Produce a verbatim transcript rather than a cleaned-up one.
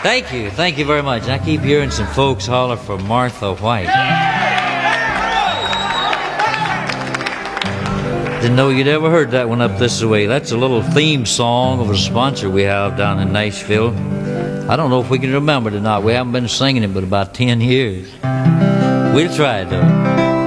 Thank you, thank you very much. I keep hearing some folks holler for Martha White. Didn't know you'd ever heard that one up this way. That's a little theme song of a sponsor we have down in Nashville. I don't know if we can remember it or not. We haven't been singing it but about ten years. We'll try it though.